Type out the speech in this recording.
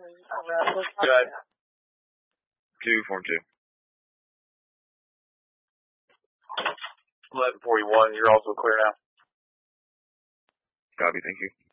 Good. 2, form 2. 1141, you're also clear now. Copy, thank you.